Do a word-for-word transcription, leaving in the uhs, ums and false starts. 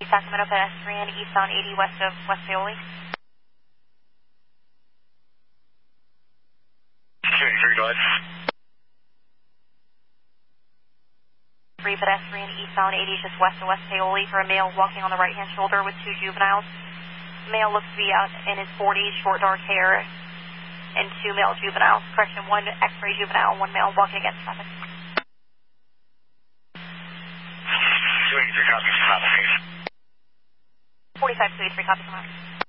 Sacramento pedestrian, eastbound eighty west of West Paoli. two eighty-three, go ahead. Three pedestrian, eastbound eighty, just west of West Paoli, for a male walking on the right-hand shoulder with two juveniles. Male looks to be out in his forties, short dark hair, and two male juveniles. Correction, one X-ray juvenile, one male walking against traffic. two eighty-three, copy, stop, please. forty-five two eighty-three, copy, come on.